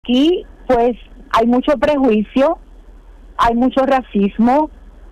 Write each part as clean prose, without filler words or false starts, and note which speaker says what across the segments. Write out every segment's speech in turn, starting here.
Speaker 1: Aquí, pues, hay mucho prejuicio, hay mucho racismo,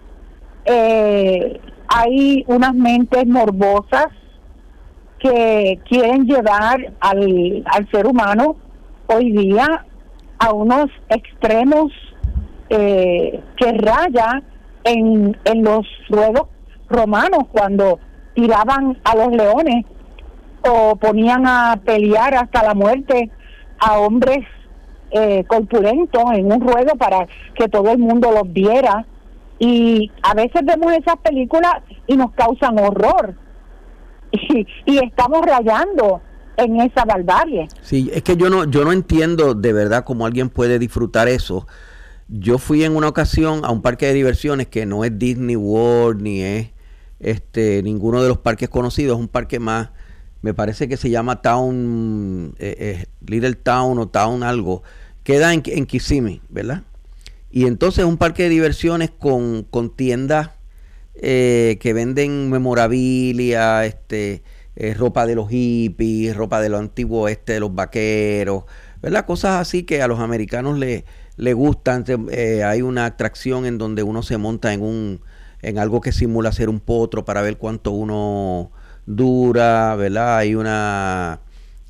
Speaker 1: hay unas mentes morbosas que quieren llevar al ser humano hoy día a unos extremos que raya en los ruegos romanos, cuando tiraban a los leones o ponían a pelear hasta la muerte a hombres corpulentos en un ruedo para que todo el mundo los viera. Y a veces vemos esas películas y nos causan horror y estamos rayando en esa barbarie.
Speaker 2: Sí, es que yo no entiendo de verdad cómo alguien puede disfrutar eso. Yo fui en una ocasión a un parque de diversiones que no es Disney World ni es ninguno de los parques conocidos, es un parque más, me parece que se llama Town, Little Town o Town algo, queda en Kissimmee, ¿verdad? Y entonces es un parque de diversiones con tiendas que venden memorabilia, ropa de los hippies, ropa de lo antiguo de los vaqueros, ¿verdad? Cosas así que a los americanos le gustan. Hay una atracción en donde uno se monta en algo que simula ser un potro para ver cuánto uno dura, ¿verdad? Hay una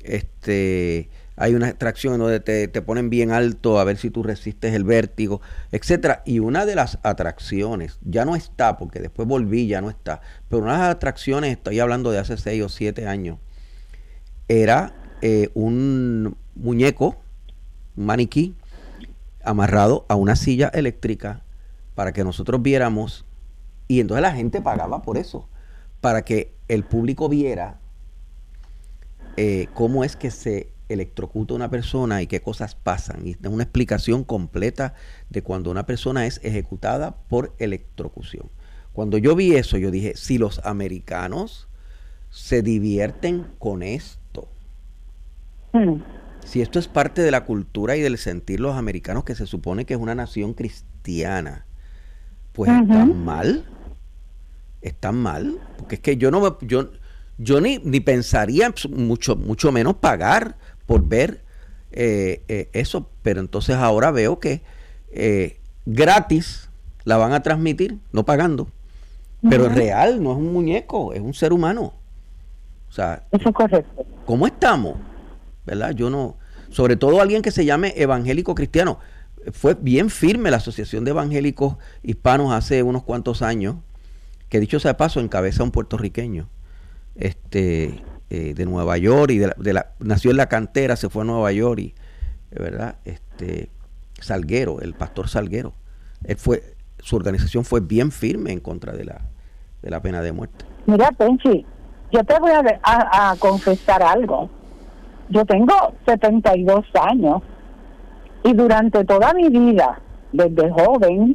Speaker 2: atracción en donde te ponen bien alto a ver si tú resistes el vértigo, etcétera. Y una de las atracciones, ya no está, porque después volví, ya no está, pero una de las atracciones, estoy hablando de hace 6 o 7 años, era un muñeco, un maniquí, amarrado a una silla eléctrica para que nosotros viéramos, y entonces la gente pagaba por eso, para que el público viera cómo es que se electrocuta una persona y qué cosas pasan, y es una explicación completa de cuando una persona es ejecutada por electrocución. Cuando yo vi eso, yo dije, si los americanos se divierten con esto, si esto es parte de la cultura y del sentir los americanos, que se supone que es una nación cristiana, pues están mal, porque es que yo ni pensaría mucho menos pagar por ver eso, pero entonces ahora veo que gratis la van a transmitir, no pagando, pero es real, no es un muñeco, es un ser humano. O sea,
Speaker 1: eso es correcto.
Speaker 2: ¿Cómo estamos? ¿Verdad? Yo no, sobre todo alguien que se llame evangélico cristiano. Fue bien firme la Asociación de Evangélicos Hispanos hace unos cuantos años, que dicho sea de paso, encabeza un puertorriqueño de Nueva York, y nació en la cantera, se fue a Nueva York, y ¿verdad? Salguero, el pastor Salguero, su organización fue bien firme en contra de la pena de muerte.
Speaker 1: Mira, Penchi, yo te voy a confesar algo. Yo tengo 72 años y durante toda mi vida, desde joven,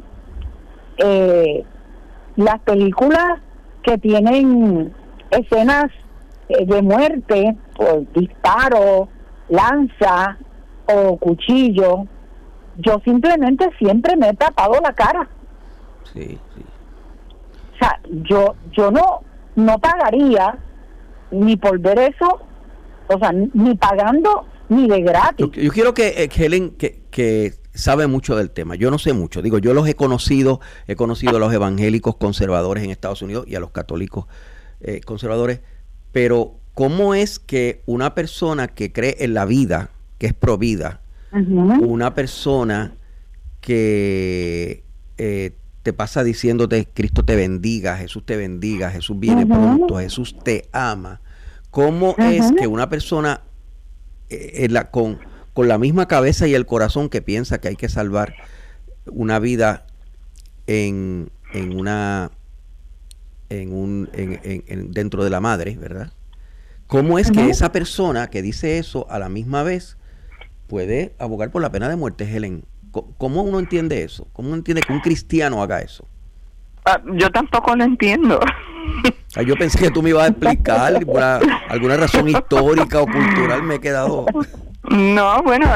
Speaker 1: las películas que tienen escenas de muerte por disparo, lanza o cuchillo, yo simplemente siempre me he tapado la cara.
Speaker 2: Sí.
Speaker 1: O sea, yo no pagaría ni por ver eso, o sea, ni pagando ni de gratis.
Speaker 2: Yo quiero que Helen, que sabe mucho del tema, yo no sé mucho, digo, yo los he conocido a los evangélicos conservadores en Estados Unidos y a los católicos conservadores, pero ¿cómo es que una persona que cree en la vida, que es pro vida, una persona que te pasa diciéndote Cristo te bendiga, Jesús viene pronto, Jesús te ama, cómo es que una persona con la misma cabeza y el corazón que piensa que hay que salvar una vida dentro de la madre, ¿verdad? ¿Cómo es que esa persona que dice eso a la misma vez puede abogar por la pena de muerte, Helen? ¿Cómo uno entiende eso? ¿Cómo uno entiende que un cristiano haga eso?
Speaker 3: Yo tampoco lo entiendo.
Speaker 2: Yo pensé que tú me ibas a explicar por alguna razón histórica o cultural, me he quedado...
Speaker 3: No, bueno,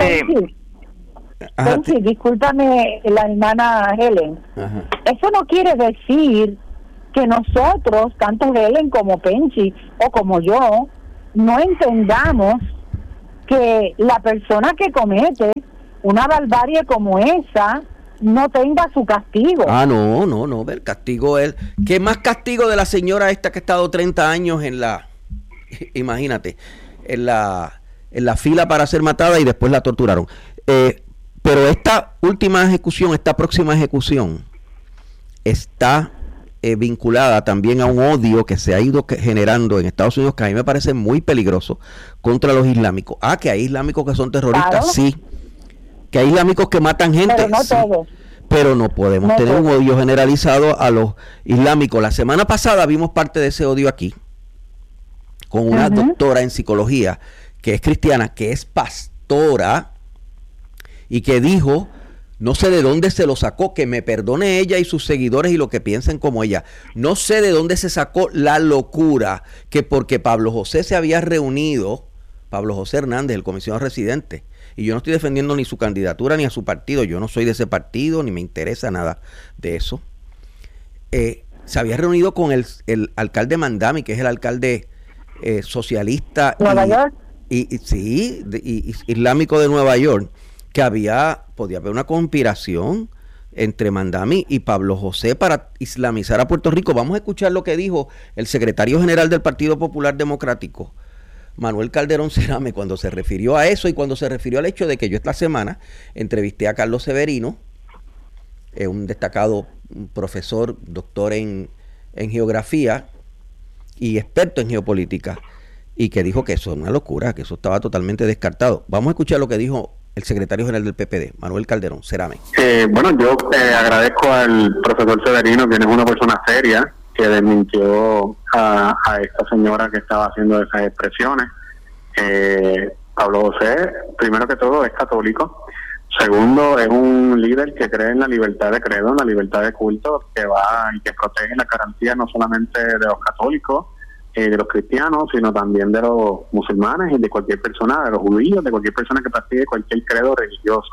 Speaker 1: Penchi, discúlpame, la hermana Helen.
Speaker 2: Ajá.
Speaker 1: Eso no quiere decir que nosotros, tanto Helen como Penchi o como yo, no entendamos que la persona que comete una barbarie como esa no tenga su castigo.
Speaker 2: No, el castigo es... ¿Qué más castigo de la señora esta que ha estado 30 años imagínate, en la fila para ser matada y después la torturaron? Pero esta próxima ejecución está vinculada también a un odio que se ha ido generando en Estados Unidos, que a mí me parece muy peligroso, contra los islámicos. Que hay islámicos que son terroristas, claro. Sí. Que hay islámicos que matan gente,
Speaker 1: pero no
Speaker 2: sí.
Speaker 1: Todos.
Speaker 2: Pero no podemos tener un odio generalizado a los islámicos. La semana pasada vimos parte de ese odio aquí, con una doctora en psicología, que es cristiana, que es pastora, y que dijo... No sé de dónde se lo sacó, que me perdone ella y sus seguidores y lo que piensen como ella. No sé de dónde se sacó la locura que porque Pablo José se había reunido, Pablo José Hernández, el comisionado residente, y yo no estoy defendiendo ni su candidatura ni a su partido, yo no soy de ese partido, ni me interesa nada de eso. Se había reunido con el alcalde Mandami, que es el alcalde socialista
Speaker 1: Nueva York.
Speaker 2: Y islámico de Nueva York, que podía haber una conspiración entre Mandami y Pablo José para islamizar a Puerto Rico. Vamos a escuchar lo que dijo el secretario general del Partido Popular Democrático, Manuel Calderón Cerame, cuando se refirió a eso y cuando se refirió al hecho de que yo esta semana entrevisté a Carlos Severino, un destacado profesor, doctor en geografía y experto en geopolítica, y que dijo que eso es una locura, que eso estaba totalmente descartado. Vamos a escuchar lo que dijo el secretario general del PPD, Manuel Calderón Cerame.
Speaker 4: Bueno, yo agradezco al profesor Severino, quien es una persona seria, que desmintió a esta señora que estaba haciendo esas expresiones. Pablo José, primero que todo, es católico. Segundo, es un líder que cree en la libertad de credo, en la libertad de culto, que va y que protege la garantía no solamente de los católicos, de los cristianos, sino también de los musulmanes y de cualquier persona, de los judíos, de cualquier persona que practique cualquier credo religioso.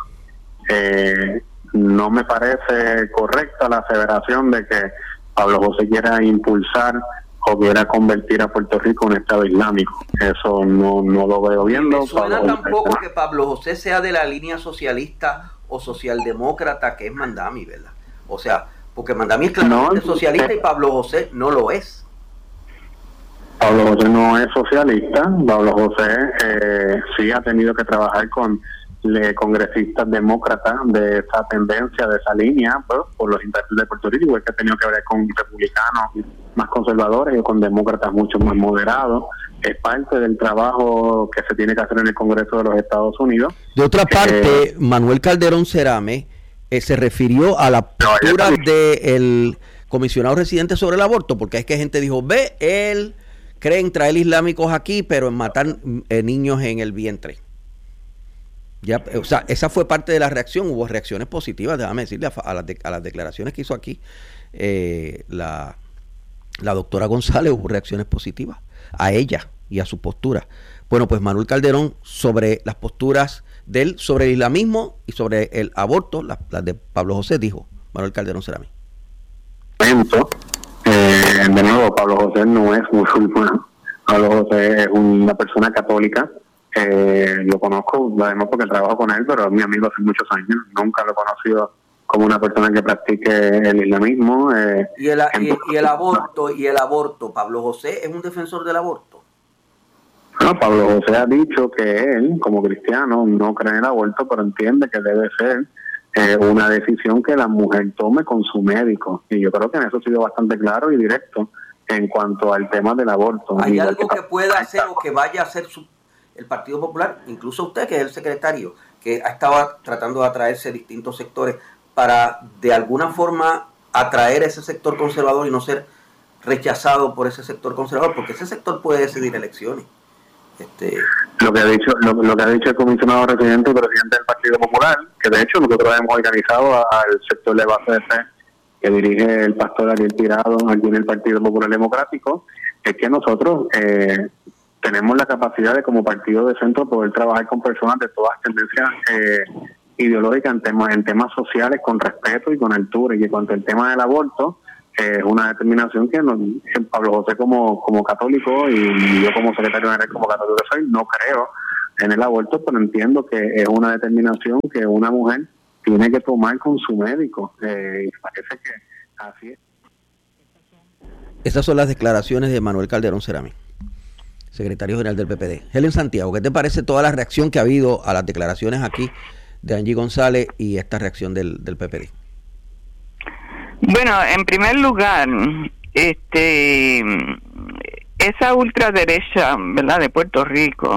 Speaker 4: No me parece correcta la aseveración de que Pablo José quiera impulsar o quiera convertir a Puerto Rico en un estado islámico. Eso no lo veo viendo.
Speaker 2: Me suena tampoco que Pablo José sea de la línea socialista o socialdemócrata que es Mandami, ¿verdad? O sea, porque Mandami es claramente socialista y Pablo José no lo es.
Speaker 4: Pablo José no es socialista. Pablo José sí ha tenido que trabajar con congresistas demócratas de esa tendencia, de esa línea, pues, por los intereses de Puerto Rico, igual que ha tenido que ver con republicanos más conservadores y con demócratas mucho más moderados. Es parte del trabajo que se tiene que hacer en el Congreso de los Estados Unidos.
Speaker 2: De otra parte, Manuel Calderón Cerame se refirió a la postura del comisionado residente sobre el aborto, porque es que gente dijo, él cree en traer islámicos aquí, pero en matar niños en el vientre. Ya, o sea, esa fue parte de la reacción. Hubo reacciones positivas, déjame decirle, a las declaraciones que hizo aquí la doctora González, hubo reacciones positivas a ella y a su postura. Bueno, pues Manuel Calderón, sobre las posturas de él, sobre el islamismo y sobre el aborto, las de Pablo José, dijo Manuel Calderón Cerame.
Speaker 4: De nuevo, Pablo José no es musulmán. Pablo José es una persona católica. Lo conozco, además porque trabajo con él, pero es mi amigo hace muchos años. Nunca lo he conocido como una persona que practique el islamismo.
Speaker 2: ¿Y el aborto? ¿Pablo José es un defensor del aborto?
Speaker 4: No, Pablo José ha dicho que él, como cristiano, no cree en el aborto, pero entiende que debe ser una decisión que la mujer tome con su médico. Y yo creo que en eso ha sido bastante claro y directo en cuanto al tema del aborto.
Speaker 2: ¿Hay algo que pueda hacer o que vaya a hacer el Partido Popular, incluso usted, que es el secretario, que ha estado tratando de atraerse distintos sectores para de alguna forma atraer a ese sector conservador y no ser rechazado por ese sector conservador? Porque ese sector puede decidir elecciones.
Speaker 4: Lo que ha dicho el comisionado residente y presidente del Partido Popular, que de hecho nosotros hemos organizado al sector de base de fe que dirige el pastor Ariel Tirado aquí en el Partido Popular Democrático, es que nosotros tenemos la capacidad de, como partido de centro, poder trabajar con personas de todas tendencias ideológicas en temas sociales con respeto y con altura. Y en cuanto al tema del aborto, es una determinación que Pablo José como católico y yo como secretario general como católico que soy, no creo en el aborto, pero entiendo que es una determinación que una mujer tiene que tomar con su médico. Y parece que así es.
Speaker 2: Esas son las declaraciones de Manuel Calderón Cerami, secretario general del PPD. Helen Santiago, ¿qué te parece toda la reacción que ha habido a las declaraciones aquí de Angie González y esta reacción del PPD?
Speaker 3: Bueno, en primer lugar, esa ultraderecha, ¿verdad?, de Puerto Rico,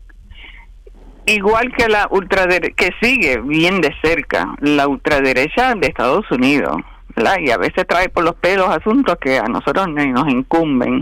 Speaker 3: igual que la ultraderecha, que sigue bien de cerca la ultraderecha de Estados Unidos, ¿verdad?, y a veces trae por los pelos asuntos que a nosotros ni nos incumben.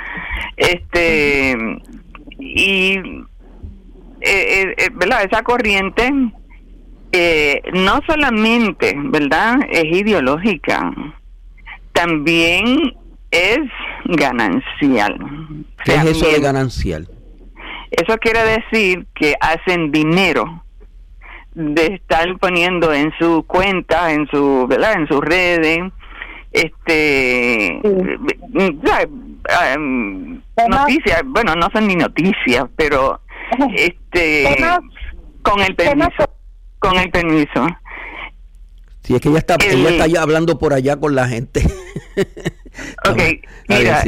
Speaker 3: ¿Verdad?, esa corriente no solamente, ¿verdad?, es ideológica, también es ganancial.
Speaker 2: ¿Qué es eso de ganancial?
Speaker 3: Eso quiere decir que hacen dinero de estar poniendo en su cuenta, en su, ¿verdad?, en sus redes, noticias, bueno, no son ni noticias, pero con el permiso.
Speaker 2: Sí, es que ella está ya hablando por allá con la gente.
Speaker 3: Okay, mira,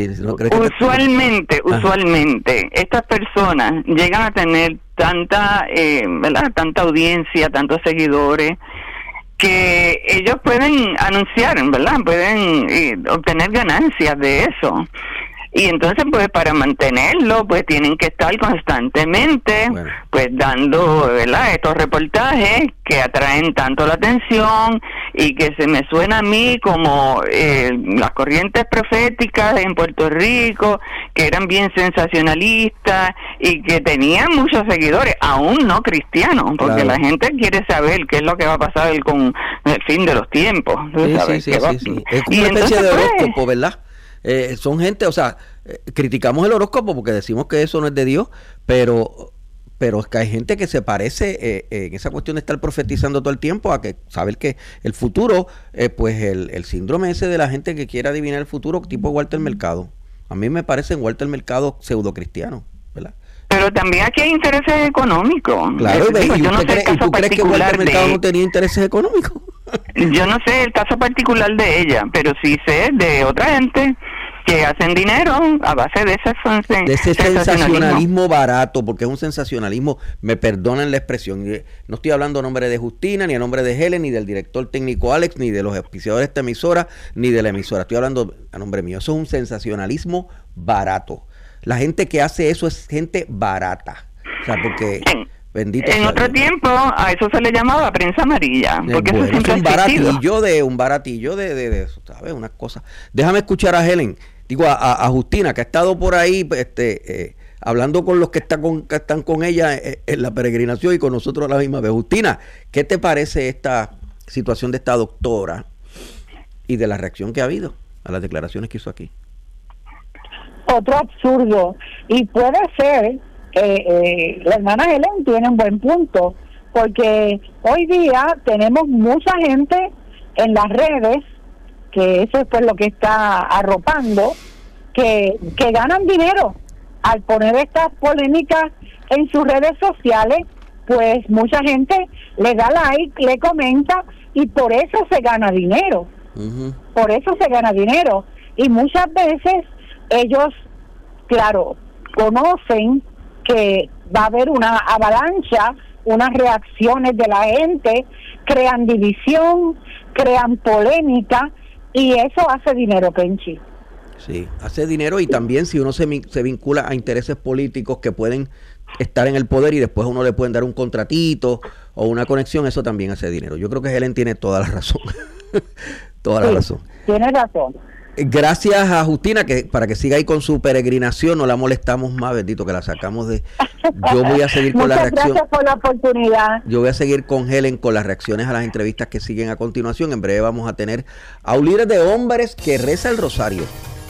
Speaker 3: usualmente estas personas llegan a tener ¿verdad?, tanta audiencia, tantos seguidores, que ellos pueden anunciar, ¿verdad?, pueden obtener ganancias de eso. Y entonces, pues, para mantenerlo, pues, tienen que estar constantemente, pues, dando, ¿verdad?, estos reportajes que atraen tanto la atención y que se me suena a mí como las corrientes proféticas en Puerto Rico, que eran bien sensacionalistas y que tenían muchos seguidores, aún no cristianos, porque la gente quiere saber qué es lo que va a pasar con el fin de los tiempos.
Speaker 2: Sí. Es como una especie de horóscopo, ¿verdad? Son gente, o sea, criticamos el horóscopo porque decimos que eso no es de Dios, pero es que hay gente que se parece en esa cuestión de estar profetizando todo el tiempo a que saber que el futuro, pues el síndrome ese de la gente que quiere adivinar el futuro, tipo Walter Mercado. A mí me parecen Walter Mercado pseudo cristiano, ¿verdad?
Speaker 3: Pero también aquí hay intereses económicos.
Speaker 2: Claro, ¿y tú crees que Walter Mercado no tenía intereses económicos?
Speaker 3: Yo no sé el caso particular de ella, pero sí sé de otra gente que hacen dinero a base de ese
Speaker 2: sensacionalismo barato, porque es un sensacionalismo, me perdonen la expresión, no estoy hablando a nombre de Justina, ni a nombre de Helen, ni del director técnico Alex, ni de los auspiciadores de esta emisora, ni de la emisora, estoy hablando a nombre mío. Eso es un sensacionalismo barato. La gente que hace eso es gente barata, o sea, porque... Bendito
Speaker 3: en otro tiempo a eso se le llamaba prensa amarilla, porque eso siempre
Speaker 2: es un baratillo de eso, ¿sabes? Unas cosas. Déjame escuchar a Helen, digo a Justina, que ha estado por ahí hablando con los que están con ella en la peregrinación y con nosotros a la misma vez. Justina, ¿qué te parece esta situación de esta doctora y de la reacción que ha habido a las declaraciones que hizo aquí?
Speaker 1: Otro absurdo, y puede ser la hermana Helen tiene un buen punto, porque hoy día tenemos mucha gente en las redes, que eso es pues lo que está arropando, que ganan dinero al poner estas polémicas en sus redes sociales. Pues mucha gente le da like, le comenta, y por eso se gana dinero. Por eso se gana dinero, y muchas veces ellos, claro, conocen que va a haber una avalancha, unas reacciones de la gente, crean división, crean polémica, y eso hace dinero, Penchi.
Speaker 2: Sí, hace dinero, y también si uno se vincula a intereses políticos que pueden estar en el poder y después a uno le pueden dar un contratito o una conexión, eso también hace dinero. Yo creo que Helen tiene toda la razón. Toda la razón.
Speaker 1: Tiene razón.
Speaker 2: Gracias a Justina, que para que siga ahí con su peregrinación, no la molestamos más, bendito, que la sacamos de... Yo voy a seguir con la reacción.
Speaker 1: Gracias por la oportunidad.
Speaker 2: Yo voy a seguir con Helen con las reacciones a las entrevistas que siguen a continuación. En breve vamos a tener a un líder de hombres que reza el rosario.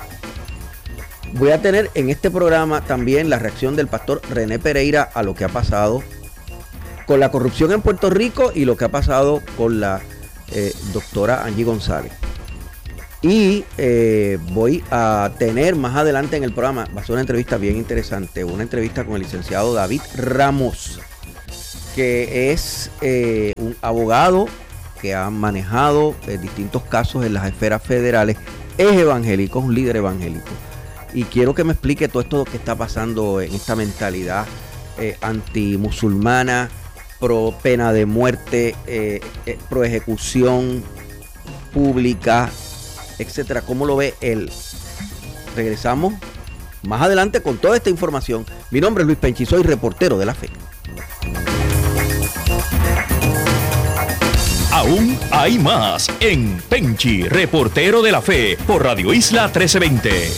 Speaker 2: Voy a tener en este programa también la reacción del pastor René Pereira a lo que ha pasado con la corrupción en Puerto Rico y lo que ha pasado con la doctora Angie González. Y voy a tener más adelante en el programa, va a ser una entrevista bien interesante, una entrevista con el licenciado David Ramos, que es un abogado que ha manejado distintos casos en las esferas federales, es evangélico, es un líder evangélico. Y quiero que me explique todo esto que está pasando en esta mentalidad antimusulmana, pro pena de muerte, pro ejecución pública, etcétera. ¿Cómo lo ve él? Regresamos más adelante con toda esta información. Mi nombre es Luis Penchi, soy reportero de la fe.
Speaker 5: Aún hay más en Penchi, reportero de la fe, por Radio Isla 1320.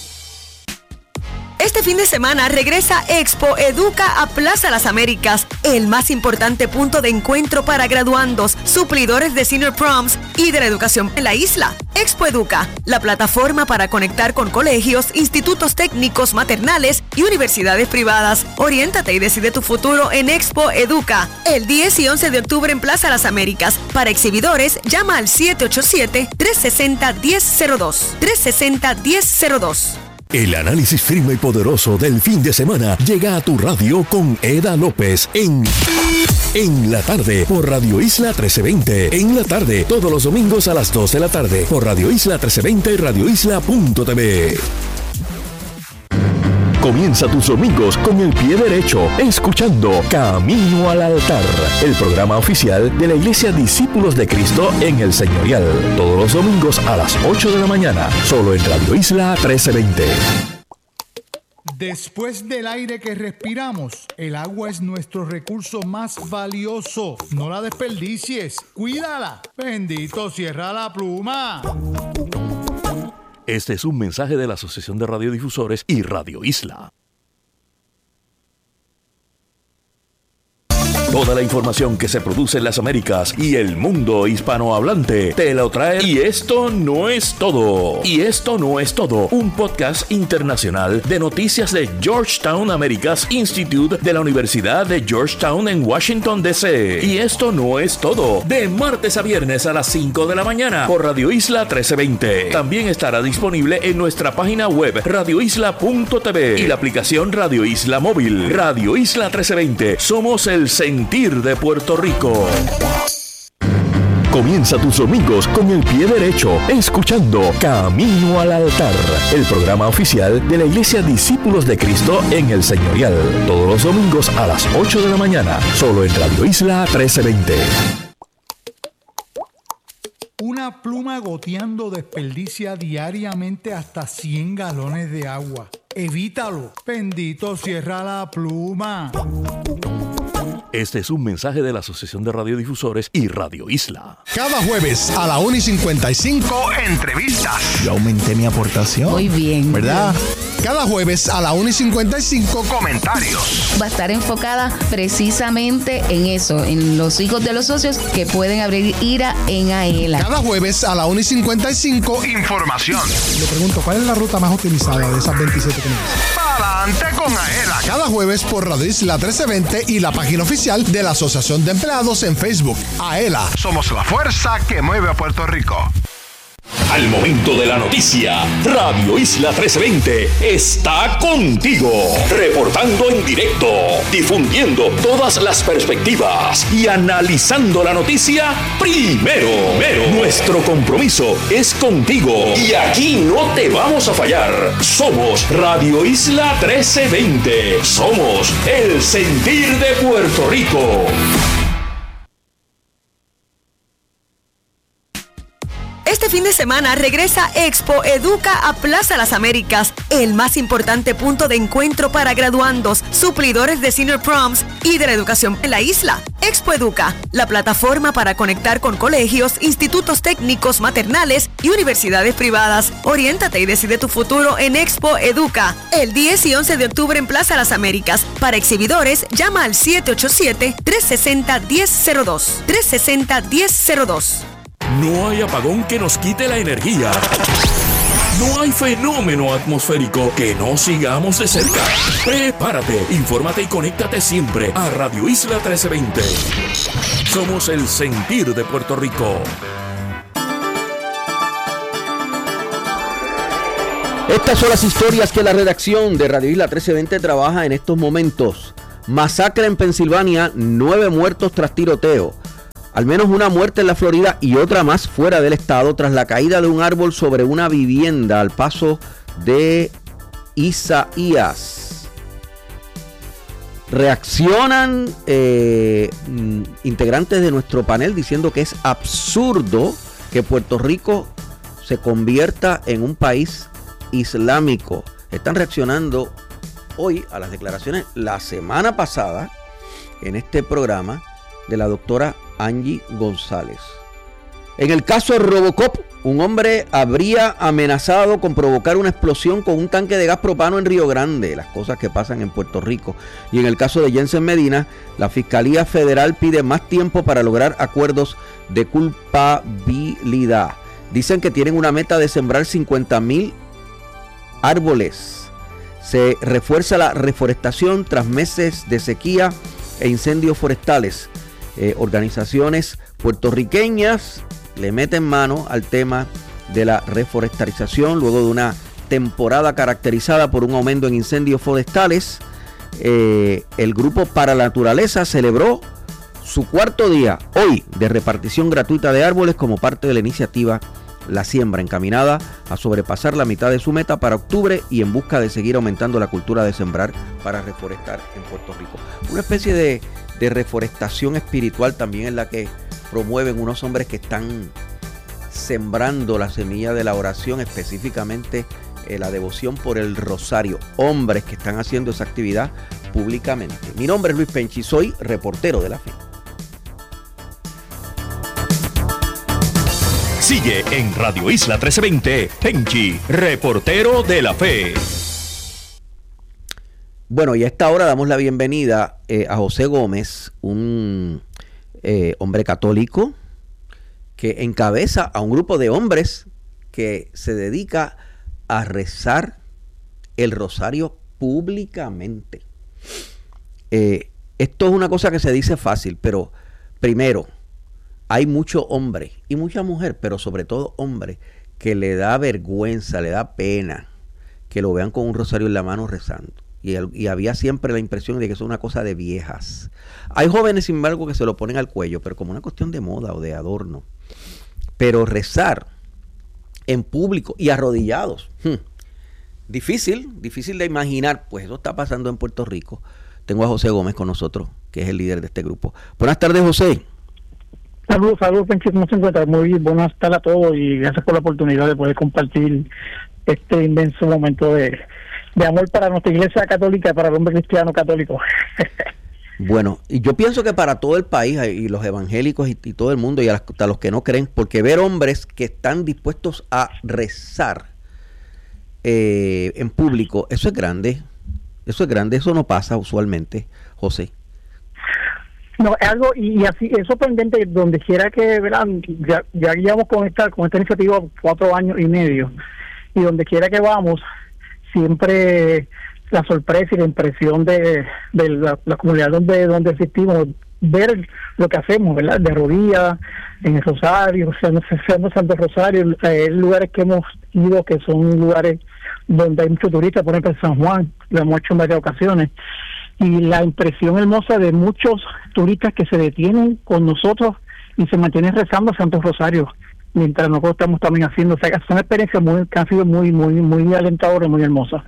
Speaker 6: Este fin de semana regresa Expo Educa a Plaza Las Américas, el más importante punto de encuentro para graduandos, suplidores de Senior Proms y de la educación en la isla. Expo Educa, la plataforma para conectar con colegios, institutos técnicos maternales y universidades privadas. Oriéntate y decide tu futuro en Expo Educa, el 10 y 11 de octubre en Plaza Las Américas. Para exhibidores, llama al 787-360-1002. 360-1002.
Speaker 7: El análisis firme y poderoso del fin de semana llega a tu radio con Eda López en la tarde por Radio Isla 1320. En la tarde, todos los domingos a las 2 de la tarde por Radio Isla 1320 y radioisla.tv. Comienza tus domingos con el pie derecho, escuchando Camino al Altar, el programa oficial de la Iglesia Discípulos de Cristo en el Señorial. Todos los domingos a las 8 de la mañana, solo en Radio Isla 1320.
Speaker 8: Después del aire que respiramos, el agua es nuestro recurso más valioso. No la desperdicies, cuídala. Bendito, cierra la pluma.
Speaker 7: Este es un mensaje de la Asociación de Radiodifusores y Radio Isla. Toda la información que se produce en las Américas y el mundo hispanohablante te lo trae. Y esto no es todo. Y esto no es todo. Un podcast internacional de noticias de Georgetown Americas Institute de la Universidad de Georgetown en Washington, D.C. Y esto no es todo. De martes a viernes a las 5 de la mañana por Radio Isla 1320. También estará disponible en nuestra página web radioisla.tv y la aplicación Radio Isla Móvil. Radio Isla 1320. Somos el sentir de Puerto Rico. Comienza tus domingos con el pie derecho, escuchando Camino al Altar, el programa oficial de la Iglesia Discípulos de Cristo en el Señorial. Todos los domingos a las 8 de la mañana, solo en Radio Isla 1320.
Speaker 8: Una pluma goteando desperdicia diariamente hasta 100 galones de agua. Evítalo. Bendito, cierra la pluma.
Speaker 7: Este es un mensaje de la Asociación de Radiodifusores y Radio Isla.
Speaker 9: Cada jueves a la 1:55, entrevistas. Yo aumenté mi aportación.
Speaker 10: Muy bien.
Speaker 9: ¿Verdad? Cada jueves a la 1:55, comentarios.
Speaker 10: Va a estar enfocada precisamente en eso, en los hijos de los socios que pueden abrir IRA en AELA.
Speaker 9: Cada jueves a la 1:55, información. Le pregunto, ¿cuál es la ruta más utilizada de esas 27 que tenemos? Para adelante con AELA. Cada jueves por Radio Isla 1320 y la página oficial de la Asociación de Empleados en Facebook. AELA. Somos la fuerza que mueve a Puerto Rico.
Speaker 5: Al momento de la noticia, Radio Isla 1320 está contigo, reportando en directo, difundiendo todas las perspectivas y analizando la noticia primero. Nuestro compromiso es contigo y aquí no te vamos a fallar. Somos Radio Isla 1320. Somos el sentir de Puerto Rico.
Speaker 6: Este fin de semana regresa Expo Educa a Plaza Las Américas, el más importante punto de encuentro para graduandos, suplidores de Senior Proms y de la educación en la isla. Expo Educa, la plataforma para conectar con colegios, institutos técnicos maternales y universidades privadas. Oriéntate y decide tu futuro en Expo Educa, el 10 y 11 de octubre en Plaza Las Américas. Para exhibidores, llama al 787-360-1002. 360-1002.
Speaker 5: No hay apagón que nos quite la energía. No hay fenómeno atmosférico que no sigamos de cerca. Prepárate, infórmate y conéctate siempre a Radio Isla 1320. Somos el sentir de Puerto Rico.
Speaker 2: Estas son las historias que la redacción de Radio Isla 1320 trabaja en estos momentos. Masacre en Pensilvania, 9 muertos tras tiroteo. Al menos una muerte en la Florida y otra más fuera del estado tras la caída de un árbol sobre una vivienda al paso de Isaías. Reaccionan integrantes de nuestro panel diciendo que es absurdo que Puerto Rico se convierta en un país islámico. Están reaccionando hoy a las declaraciones la semana pasada en este programa de la doctora Angie González. En el caso de Robocop, un hombre habría amenazado con provocar una explosión con un tanque de gas propano en Río Grande, las cosas que pasan en Puerto Rico. Y en el caso de Jensen Medina, la Fiscalía Federal pide más tiempo para lograr acuerdos de culpabilidad. Dicen que tienen una meta de sembrar 50,000 árboles. Se refuerza la reforestación tras meses de sequía e incendios forestales. Organizaciones puertorriqueñas le meten mano al tema de la reforestalización luego de una temporada caracterizada por un aumento en incendios forestales. El Grupo para la Naturaleza celebró su 4º día hoy de repartición gratuita de árboles como parte de la iniciativa La Siembra, encaminada a sobrepasar la mitad de su meta para octubre y en busca de seguir aumentando la cultura de sembrar para reforestar en Puerto Rico. Una especie de reforestación espiritual también es la que promueven unos hombres que están sembrando la semilla de la oración, específicamente la devoción por el rosario. Hombres que están haciendo esa actividad públicamente. Mi nombre es Luis Penchi, soy reportero de la fe.
Speaker 5: Sigue en Radio Isla 1320, Penchi, reportero de la fe.
Speaker 2: Bueno, y a esta hora damos la bienvenida a José Gómez, un hombre católico que encabeza a un grupo de hombres que se dedica a rezar el rosario públicamente. Esto es una cosa que se dice fácil, pero primero, hay mucho hombre y mucha mujer, pero sobre todo hombre, que le da vergüenza, le da pena que lo vean con un rosario en la mano rezando. Y había siempre la impresión de que eso es una cosa de viejas. Hay jóvenes, sin embargo, que se lo ponen al cuello, pero como una cuestión de moda o de adorno. Pero rezar en público y arrodillados, difícil de imaginar, pues eso está pasando en Puerto Rico. Tengo a José Gómez con nosotros, que es el líder de este grupo. Buenas tardes, José.
Speaker 11: Saludos, Penchi, ¿cómo se encuentra? Muy buenas tardes a todos y gracias por la oportunidad de poder compartir este inmenso momento de amor para nuestra iglesia católica, para el hombre cristiano católico.
Speaker 2: Bueno, y yo pienso que para todo el país, y los evangélicos y todo el mundo, y hasta los que no creen, porque ver hombres que están dispuestos a rezar en público, eso es grande, eso no pasa usualmente, José.
Speaker 11: No, es algo, y así es sorprendente, donde quiera que, verán, ya llevamos con esta iniciativa 4 años y medio, y donde quiera que vamos, siempre la sorpresa y la impresión de la comunidad donde asistimos, ver lo que hacemos, ¿verdad? De rodillas, en el Rosario, Santo Rosario, lugares que hemos ido, que son lugares donde hay muchos turistas, por ejemplo en San Juan, lo hemos hecho en varias ocasiones, y la impresión hermosa de muchos turistas que se detienen con nosotros y se mantienen rezando Santo Rosario mientras nosotros estamos también haciendo. O sea, son experiencias que han sido muy alentadoras, muy hermosas.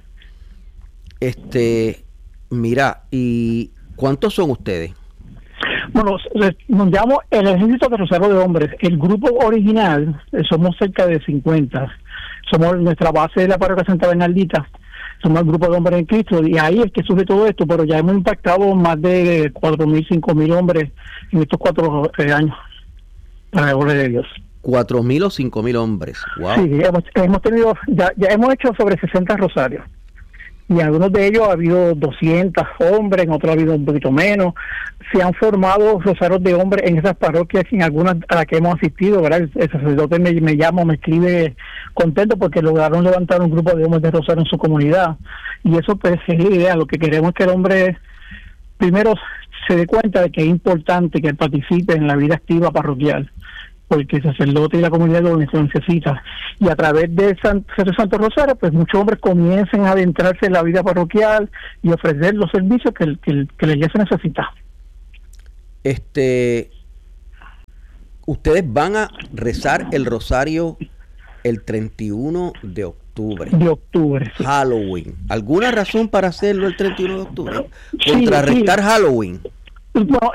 Speaker 2: Mira, ¿y cuántos son ustedes?
Speaker 11: Bueno, nos llamamos el Ejército de Rosario de Hombres. El grupo original, somos cerca de 50. Somos nuestra base de la parroquia Santa Bernardita. Somos el grupo de hombres en Cristo, y ahí es que surge todo esto, pero ya hemos impactado más de 4,000, 5,000 hombres en estos 4 años, para la gloria de Dios.
Speaker 2: 4,000 o 5,000 hombres, wow.
Speaker 11: Sí, hemos tenido, ya hemos hecho sobre 60 rosarios, y en algunos de ellos ha habido 200 hombres, en otros ha habido un poquito menos. Se han formado rosarios de hombres en esas parroquias, en algunas a las que hemos asistido, ¿verdad? El sacerdote me llama, me escribe contento porque lograron levantar un grupo de hombres de rosario en su comunidad, y eso pues es la idea. Lo que queremos es que el hombre primero se dé cuenta de que es importante que participe en la vida activa parroquial, porque el sacerdote y la comunidad lo necesita. Y a través de Santo Rosario, pues muchos hombres comienzan a adentrarse en la vida parroquial y ofrecer los servicios que la iglesia necesita.
Speaker 2: Ustedes van a rezar el rosario el 31 de octubre.
Speaker 11: De octubre, sí.
Speaker 2: Halloween. ¿Alguna razón para hacerlo el 31 de octubre? Contrarrestar Halloween.
Speaker 11: Bueno,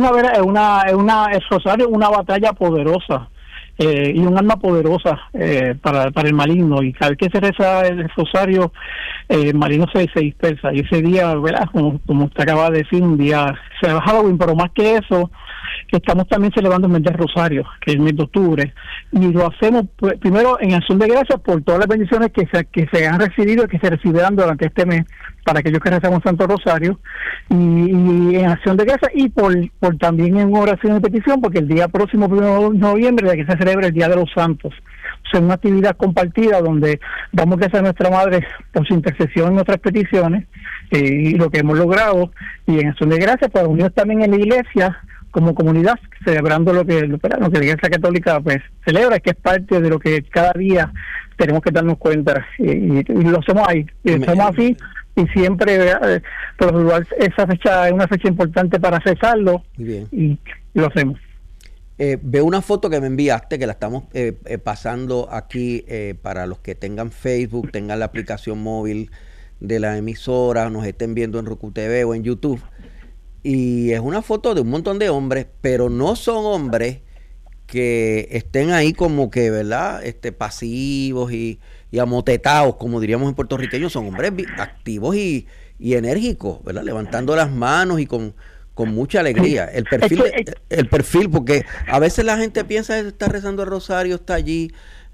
Speaker 11: el rosario es una batalla poderosa y un arma poderosa para el maligno, y cada vez que se reza el rosario, el maligno se dispersa, y ese día, ¿verdad? Como usted acaba de decir, un día se va Halloween, pero más que eso, estamos también celebrando el mes del rosario, que es el mes de octubre, y lo hacemos primero en acción de gracias por todas las bendiciones que se han recibido y que se recibirán durante este mes para aquellos que rezamos Santo Rosario, y en acción de gracias, y por también en oración de petición, porque el día próximo, 1 de noviembre, de que se celebra el Día de los Santos. O sea, una actividad compartida donde damos gracias a nuestra Madre por su intercesión en nuestras peticiones, y lo que hemos logrado, y en acción de gracias, pues unidos también en la iglesia como comunidad, celebrando lo que la Iglesia Católica pues celebra, que es parte de lo que cada día tenemos que darnos cuenta, y lo hacemos ahí, y estamos así, y siempre por lo igual esa fecha es una fecha importante para cesarlo, y lo hacemos.
Speaker 2: Veo una foto que me enviaste, que la estamos pasando aquí para los que tengan Facebook, tengan la aplicación móvil de la emisora, nos estén viendo en Roku TV o en YouTube. Y es una foto de un montón de hombres, pero no son hombres que estén ahí como que, ¿verdad? Pasivos y amotetados, como diríamos en puertorriqueño. Son hombres activos y enérgicos, ¿verdad? Levantando las manos y con mucha alegría. El perfil, porque a veces la gente piensa que está rezando el rosario, está allí,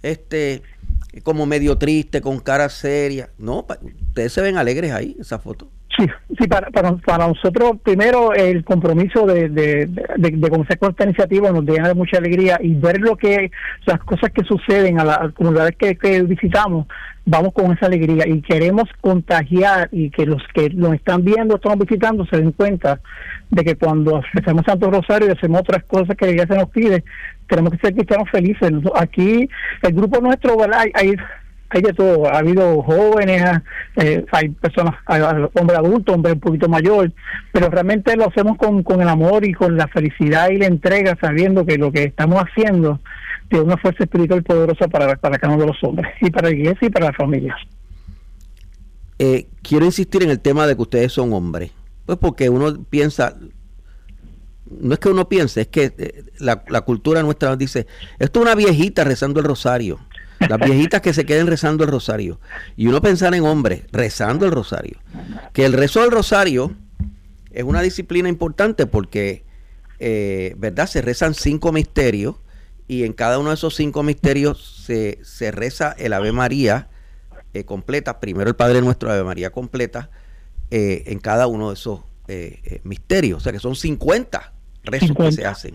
Speaker 2: como medio triste, con cara seria. No, ustedes se ven alegres ahí, esa foto.
Speaker 11: Sí, para nosotros, primero, el compromiso de comenzar con esta iniciativa nos llena de mucha alegría, y ver las cosas que suceden a las comunidades que visitamos, vamos con esa alegría, y queremos contagiar, y que los que nos están viendo, estamos visitando, se den cuenta de que cuando hacemos Santo Rosario y hacemos otras cosas que la iglesia nos pide, tenemos que ser cristianos felices. Aquí, el grupo nuestro, ¿verdad? Hay de todo, ha habido jóvenes, hay personas, hombres adultos, hombres un poquito mayor, pero realmente lo hacemos con el amor y con la felicidad y la entrega, sabiendo que lo que estamos haciendo tiene una fuerza espiritual poderosa para cada uno de los hombres, y para la iglesia y para las familias.
Speaker 2: Quiero insistir en el tema de que ustedes son hombres, pues porque uno piensa, no es que uno piense, es que la cultura nuestra nos dice, esto es una viejita rezando el rosario. Las viejitas que se queden rezando el rosario. Y uno pensar en hombres rezando el rosario. Que el rezo del rosario es una disciplina importante porque, ¿verdad? Se rezan 5 misterios, y en cada uno de esos 5 misterios se reza el Ave María completa. Primero el Padre Nuestro, Ave María completa, en cada uno de esos misterios. O sea que son 50 rezos que se hacen.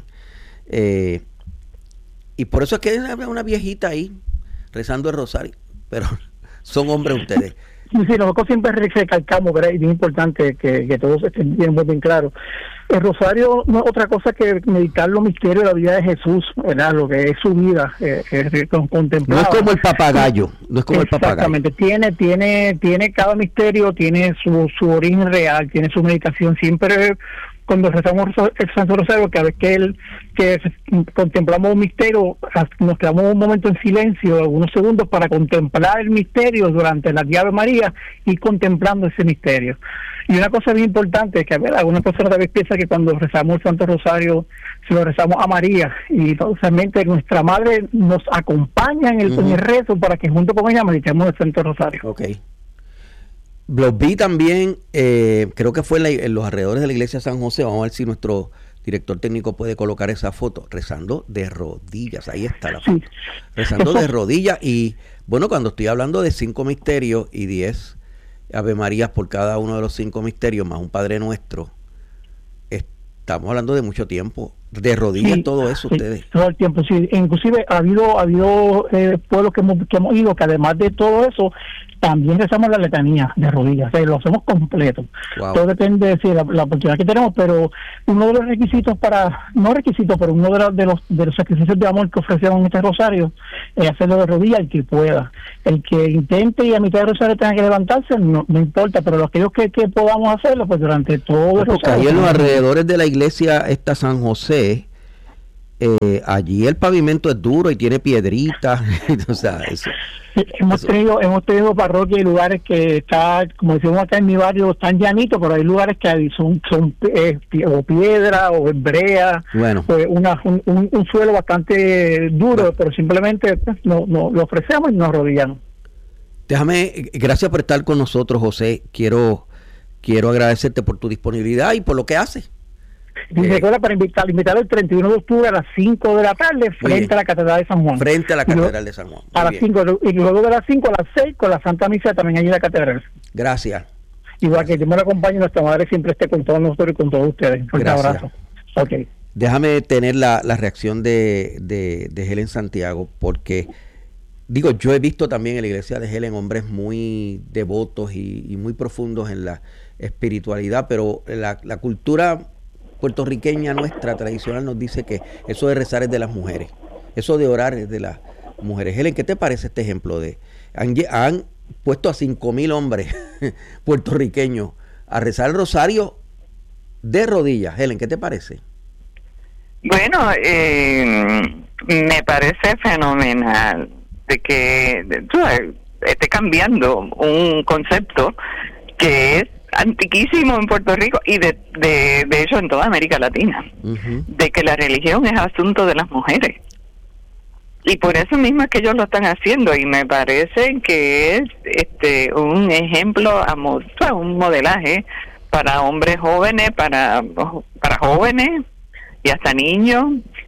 Speaker 2: Y por eso es que hay una viejita ahí rezando el rosario, pero son hombres ustedes.
Speaker 11: Sí, nosotros siempre recalcamos, ¿verdad? Y es importante que todos estén bien claros. El rosario no es otra cosa que meditar los misterios de la vida de Jesús, ¿verdad? Lo que es su vida, contemplada.
Speaker 2: No es como el papagayo, no es como el papagayo.
Speaker 11: Exactamente, tiene cada misterio, tiene su origen real, tiene su meditación. Siempre cuando rezamos el Santo Rosario, cada vez que contemplamos un misterio, nos quedamos un momento en silencio, algunos segundos, para contemplar el misterio durante la Ave María, y contemplando ese misterio. Y una cosa bien importante es que, algunas personas tal vez piensan que cuando rezamos el Santo Rosario se lo rezamos a María, y realmente nuestra Madre nos acompaña en el rezo para que junto con ella meditemos el Santo Rosario.
Speaker 2: Okay. Los vi también, creo que fue en los alrededores de la iglesia de San José. Vamos a ver si nuestro director técnico puede colocar esa foto, rezando de rodillas. Ahí está la foto. Sí. Rezando de rodillas. Y bueno, cuando estoy hablando de 5 misterios y 10 Ave Marías por cada uno de los 5 misterios, más un Padre Nuestro, estamos hablando de mucho tiempo de rodillas,
Speaker 11: Sí,
Speaker 2: todo eso,
Speaker 11: sí,
Speaker 2: ustedes.
Speaker 11: todo el tiempo, sí. Inclusive ha habido pueblos que hemos ido que además de todo eso también rezamos la letanía de rodillas, o sea, lo hacemos completo.
Speaker 2: Wow.
Speaker 11: Todo depende de la oportunidad que tenemos, pero uno de los requisitos pero uno de los sacrificios de amor que ofrecemos en este rosario es hacerlo de rodillas el que pueda. El que intente y a mitad del rosario tenga que levantarse, no importa, pero aquellos que podamos hacerlo, pues durante todo el
Speaker 2: Porque
Speaker 11: rosario.
Speaker 2: ahí en los alrededores de la iglesia está San José, allí el pavimento es duro y tiene piedritas, o sea, eso.
Speaker 11: Hemos tenido parroquias y lugares que está, como decimos acá en mi barrio, están llanitos, pero hay lugares que son o piedra o brea,
Speaker 2: bueno,
Speaker 11: un suelo bastante duro, pero simplemente lo ofrecemos y nos arrodillamos.
Speaker 2: Gracias por estar con nosotros, José. Quiero agradecerte por tu disponibilidad y por lo que haces.
Speaker 11: Y recuerda para invitar el 31 de octubre a las 5 de la tarde frente a la Catedral de San Juan.
Speaker 2: Frente a la Catedral de San Juan.
Speaker 11: A las 5, y luego de las 5 a las 6 con la Santa Misa también allí en la Catedral.
Speaker 2: Gracias.
Speaker 11: Igual que Dios me lo acompañe y nuestra Madre siempre esté con todos nosotros y con todos ustedes. Un abrazo. Okay.
Speaker 2: Déjame tener la reacción de Helen Santiago, porque yo he visto también en la iglesia de Helen hombres muy devotos y muy profundos en la espiritualidad, pero la cultura puertorriqueña nuestra tradicional nos dice que eso de rezar es de las mujeres, eso de orar es de las mujeres. Helen, ¿qué te parece este ejemplo de han puesto a 5,000 hombres puertorriqueños a rezar el rosario de rodillas? Helen, ¿qué te parece?
Speaker 3: Bueno, me parece fenomenal de que esté cambiando un concepto que es antiquísimo en Puerto Rico y de hecho en toda América Latina, de que la religión es asunto de las mujeres, y por eso mismo es que ellos lo están haciendo, y me parece que es un ejemplo, un modelaje para hombres jóvenes, para jóvenes y hasta niños.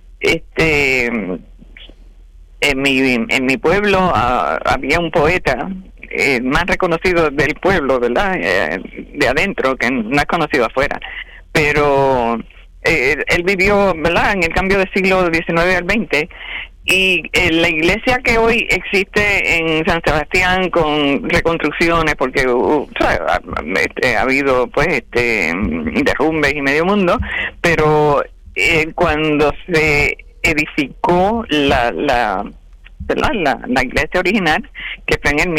Speaker 3: En mi pueblo había un poeta más reconocido del pueblo, ¿verdad? De adentro, que no es conocido afuera, pero él vivió, ¿verdad?, en el cambio del siglo XIX al XX, y la iglesia que hoy existe en San Sebastián con reconstrucciones, porque ha habido pues derrumbes y medio mundo, pero cuando se edificó la iglesia original, que fue en el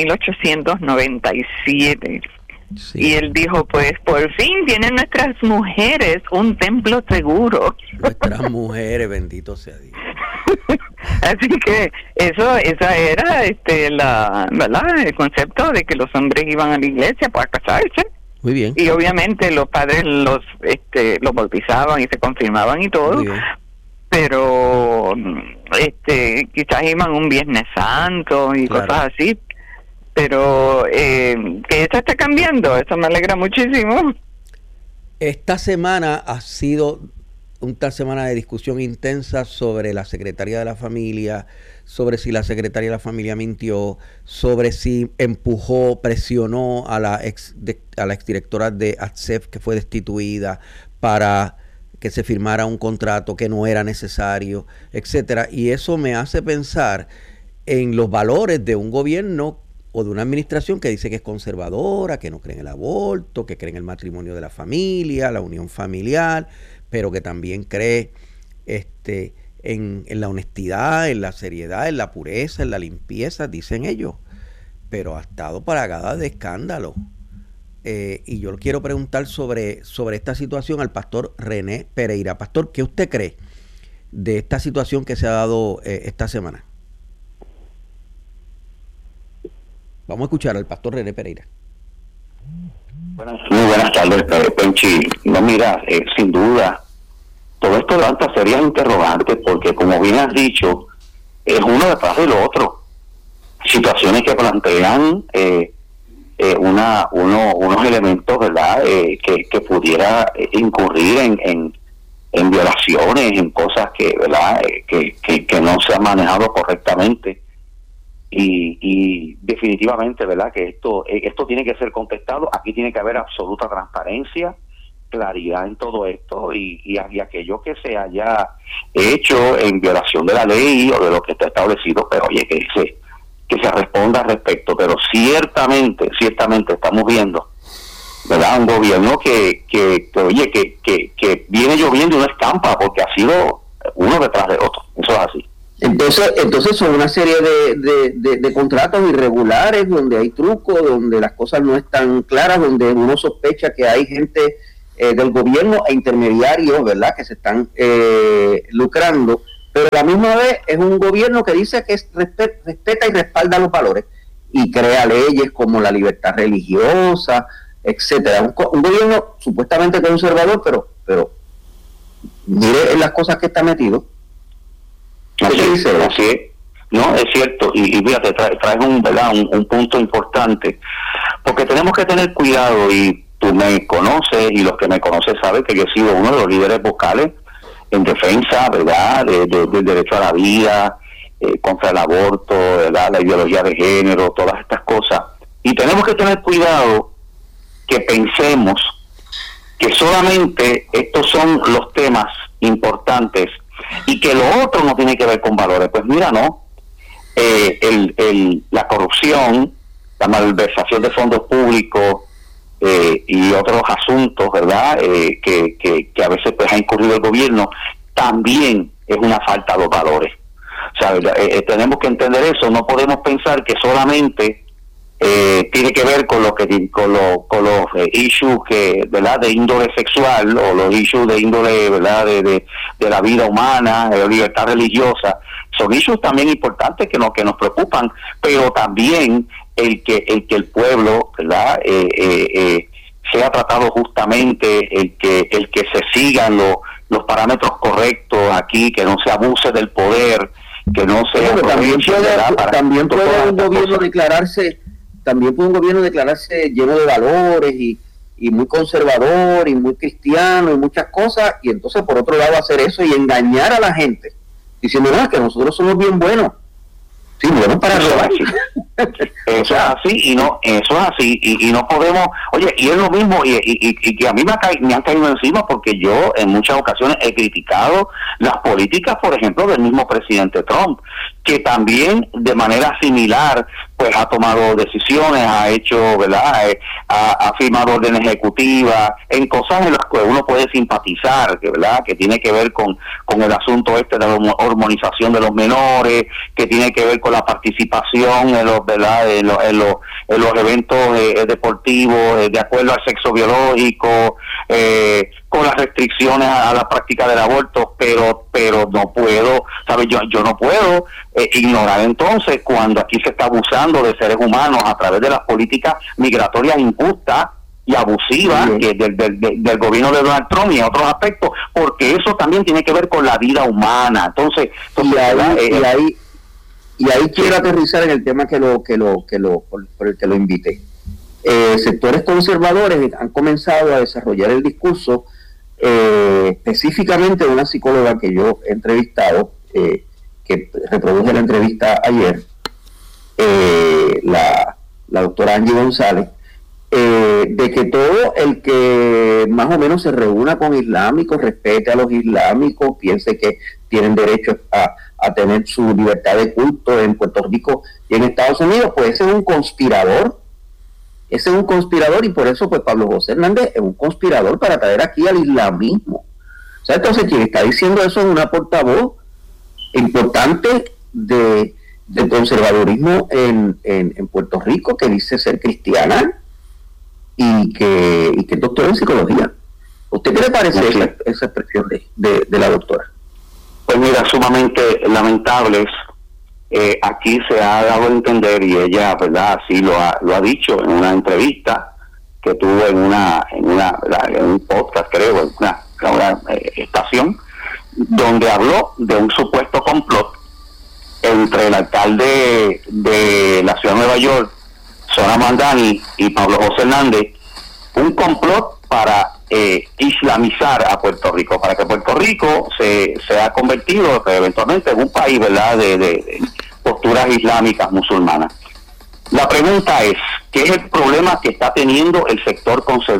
Speaker 3: 1897. Sí. Y él dijo, pues por fin tienen nuestras mujeres un templo seguro.
Speaker 2: Nuestras mujeres, bendito sea Dios.
Speaker 3: Así que esa era ¿verdad?, el concepto de que los hombres iban a la iglesia para casarse.
Speaker 2: Muy bien.
Speaker 3: Y obviamente los padres los bautizaban y se confirmaban y todo. Muy bien. Pero quizás iban un Viernes Santo y claro, cosas así, pero que eso está cambiando, eso me alegra muchísimo.
Speaker 2: Esta semana ha sido una semana de discusión intensa sobre la Secretaría de la Familia, sobre si la Secretaría de la Familia mintió, sobre si empujó, presionó a la exdirectora de ATSEF, que fue destituida, para que se firmara un contrato que no era necesario, etcétera. Y eso me hace pensar en los valores de un gobierno o de una administración que dice que es conservadora, que no cree en el aborto, que cree en el matrimonio de la familia, la unión familiar, pero que también cree en la honestidad, en la seriedad, en la pureza, en la limpieza, dicen ellos. Pero ha estado plagada de escándalo. Y yo quiero preguntar sobre esta situación al pastor René Pereira. Pastor, ¿qué usted cree de esta situación que se ha dado esta semana? Vamos a escuchar al pastor René Pereira.
Speaker 12: Muy buenas tardes, Penchi. No, mira, sin duda, todo esto levanta serias interrogantes, porque como bien has dicho, es uno detrás del otro. Situaciones que plantean unos elementos, ¿verdad?, que pudiera incurrir en violaciones, en cosas que, ¿verdad?, que no se han manejado correctamente, y definitivamente, ¿verdad?, que esto tiene que ser contestado. Aquí tiene que haber absoluta transparencia, claridad en todo esto y aquello que se haya hecho en violación de la ley o de lo que está establecido, pero oye, que se responda al respecto. Pero ciertamente estamos viendo, ¿verdad?, un gobierno que viene lloviendo y no escampa, porque ha sido uno detrás de otro. Eso es así.
Speaker 2: Entonces son una serie de contratos irregulares donde hay trucos, donde las cosas no están claras, donde uno sospecha que hay gente del gobierno e intermediarios, ¿verdad?, que se están lucrando, pero a la misma vez es un gobierno que dice que respeta y respalda los valores y crea leyes como la libertad religiosa, etcétera. Un gobierno supuestamente conservador, pero mire las cosas que está metido.
Speaker 12: Así es. No, es cierto, y fíjate, traes un punto importante, porque tenemos que tener cuidado, y tú me conoces, y los que me conocen saben que yo he sido uno de los líderes vocales en defensa, ¿verdad?, del derecho a la vida, contra el aborto, ¿verdad?, la ideología de género, todas estas cosas, y tenemos que tener cuidado que pensemos que solamente estos son los temas importantes y que lo otro no tiene que ver con valores. Pues mira, no, la corrupción, la malversación de fondos públicos y otros asuntos, ¿verdad?, que a veces pues ha incurrido el gobierno, también es una falta de los valores. O sea, tenemos que entender eso. No podemos pensar que solamente tiene que ver con los issues que, ¿verdad?, de índole sexual, o los issues de índole, ¿verdad?, de la vida humana, de la libertad religiosa. Son issues también importantes que nos preocupan, pero también el que el pueblo, ¿verdad?, sea tratado justamente, el que se sigan los parámetros correctos aquí, que no se abuse del poder, que no se
Speaker 2: también puede un gobierno declararse lleno de valores y muy conservador y muy cristiano y muchas cosas, y entonces por otro lado hacer eso y engañar a la gente diciendo, no, que nosotros somos bien buenos. Sí, buenos para robar.
Speaker 12: Eso es así, eso es así, y no podemos, oye, y es lo mismo, y que a mí me han caído encima, porque yo en muchas ocasiones he criticado las políticas, por ejemplo, del mismo presidente Trump, que también de manera similar pues ha tomado decisiones, ha hecho, ¿verdad?, ha firmado órdenes ejecutivas en cosas en las que uno puede simpatizar, que, ¿verdad?, que tiene que ver con el asunto de la hormonización de los menores, que tiene que ver con la participación en los, ¿verdad?, en los eventos deportivos de acuerdo al sexo biológico, con las restricciones a la práctica del aborto, pero no puedo, ¿sabes? Yo no puedo ignorar entonces cuando aquí se está abusando de seres humanos a través de las políticas migratorias injustas y abusivas del gobierno de Donald Trump y en otros aspectos, porque eso también tiene que ver con la vida humana. Entonces
Speaker 2: ahí quiero aterrizar en el tema por el que lo invité. Sectores conservadores han comenzado a desarrollar el discurso, específicamente de una psicóloga que yo he entrevistado, que reproduje la entrevista ayer, la doctora Angie González, de que todo el que más o menos se reúna con islámicos, respete a los islámicos, piense que tienen derecho a tener su libertad de culto en Puerto Rico y en Estados Unidos, pues ese es un conspirador. Ese es un conspirador, y por eso pues Pablo José Hernández es un conspirador para traer aquí al islamismo. O sea, entonces quien está diciendo eso es una portavoz importante del conservadurismo en Puerto Rico, que dice ser cristiana y que es doctora en psicología. ¿Usted qué le parece esa expresión de la doctora?
Speaker 12: Pues mira, sumamente lamentables. Aquí se ha dado a entender, y ella, ¿verdad?, así lo ha dicho en una entrevista que tuvo en un podcast, creo, en una estación, donde habló de un supuesto complot entre el alcalde de la ciudad de Nueva York, Zohran Mamdani, y Pablo José Hernández, un complot para islamizar a Puerto Rico, para que Puerto Rico se ha convertido eventualmente en un país, ¿verdad?, de posturas islámicas musulmanas. La pregunta es, ¿qué es el problema que está teniendo el sector conservador?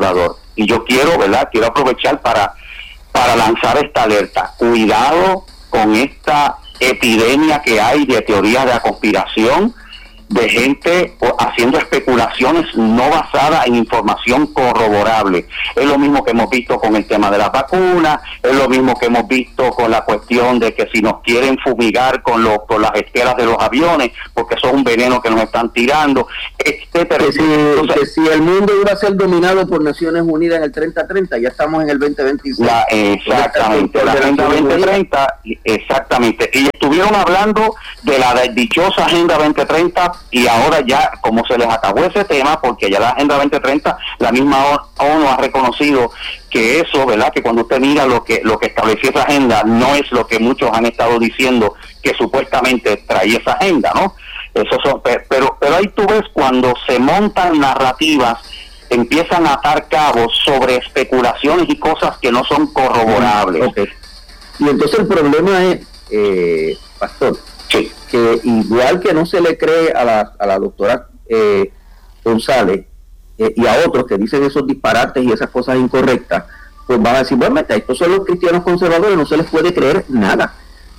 Speaker 12: y yo quiero aprovechar para lanzar esta alerta. Cuidado con esta epidemia que hay de teorías de la conspiración, de gente haciendo especulaciones no basadas en información corroborable. Es lo mismo que hemos visto con el tema de las vacunas, es lo mismo que hemos visto con la cuestión de que si nos quieren fumigar con las esteras de los aviones, porque eso es un veneno que nos están tirando, etcétera.
Speaker 2: Que si el mundo iba a ser dominado por Naciones Unidas en el 3030, ya estamos en el 2026.
Speaker 12: Exactamente, la Agenda 2030, exactamente. Y estuvieron hablando de la dichosa Agenda 2030, y ahora ya, como se les acabó ese tema, porque ya la Agenda 2030, la misma ONU ha reconocido que eso, ¿verdad? Que cuando usted mira lo que estableció esa agenda, no es lo que muchos han estado diciendo que supuestamente traía esa agenda, ¿no? Pero ahí tú ves cuando se montan narrativas, empiezan a atar cabos sobre especulaciones y cosas que no son corroborables.
Speaker 2: Okay. Y entonces el problema es, Pastor,
Speaker 12: sí,
Speaker 2: que igual que no se le cree a la doctora González y a otros que dicen esos disparates y esas cosas incorrectas, pues van a decir, bueno, estos son los cristianos conservadores, no se les puede creer nada.